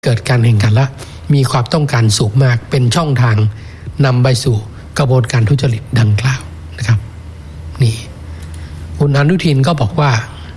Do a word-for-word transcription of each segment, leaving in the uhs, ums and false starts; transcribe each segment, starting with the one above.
เกิดการแข่งขันและมีความต้องการสูงมากเป็นช่องทางนำไปสู่กระบวนการทุจริตดังกล่าวนะครับนี่คุณอนุทินก็บอกว่า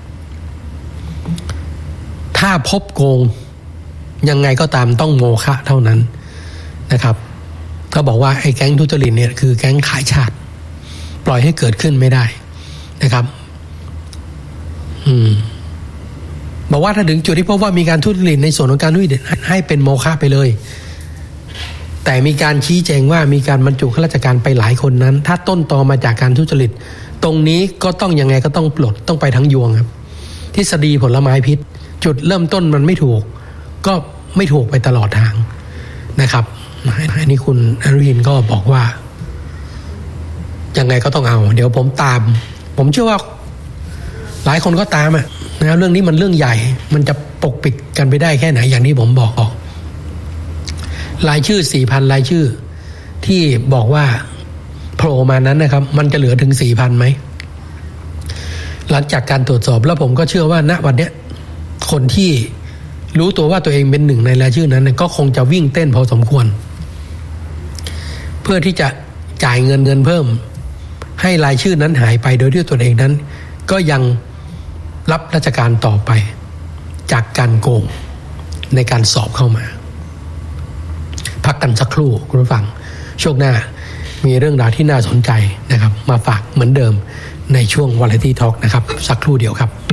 ถ้าพบโกงยังไงก็ตามต้องโมฆะเท่านั้นนะครับก็บอกว่าไอ้แก๊งทุจริตเนี่ยคือแก๊งขายชาติปล่อยให้เกิดขึ้นไม่ได้นะครับอืมบอกว่าถ้าถึงจุดที่พบว่ามีการทุจริตในส่วนของการทุจริตให้เป็นโมฆะไปเลยแต่มีการชี้แจงว่ามีการบรรจุข้าราชการไปหลายคนนั้นถ้าต้นตอมาจากการทุจริตตรงนี้ก็ต้องยังไงก็ต้องปลดต้องไปทั้งยวงครับทฤษฎีผลไม้พิษจุดเริ่มต้นมันไม่ถูกก็ไม่ถูกไปตลอดทางนะครับอันนี้คุณอนุทินก็บอกว่ายังไงก็ต้องเอาเดี๋ยวผมตามผมเชื่อว่าหลายคนก็ตามอ่ะนะเรื่องนี้มันเรื่องใหญ่มันจะปกปิดกันไปได้แค่ไหนอย่างที่ผมบอกรายชื่อ สี่พัน รายชื่อที่บอกว่าโผล่มานั้นนะครับมันจะเหลือถึง สี่พัน ไหมหลังจากการตรวจสอบแล้วผมก็เชื่อว่าณวันนี้คนที่รู้ตัวว่าตัวเองเป็นหนึ่งในรายชื่อนั้นก็คงจะวิ่งเต้นพอสมควรเพื่อที่จะจ่ายเงินเงินเพิ่มให้รายชื่อนั้นหายไปโดยที่ตัวเองนั้นก็ยังรับราชการต่อไปจากการโกงในการสอบเข้ามาพักกันสักครู่คุณผู้ฟังช่วงหน้ามีเรื่องราวที่น่าสนใจนะครับมาฝากเหมือนเดิมในช่วง Variety Talk นะครับสักครู่เดียวครับ